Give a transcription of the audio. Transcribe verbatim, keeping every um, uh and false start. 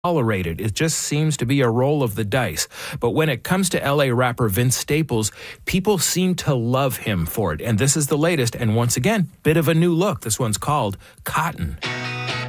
tolerated. It just seems to be a roll of the dice. But when it comes to L A rapper Vince Staples, people seem to love him for it. And this is the latest, and once again, bit of a new look. This one's called Cotton.